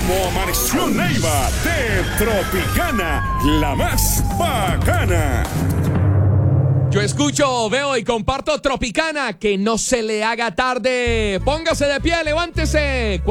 ¿Cómo amaneció Neiva de Tropicana, la más bacana? Yo escucho, veo y comparto Tropicana. Que no se le haga tarde. Póngase de pie, levántese.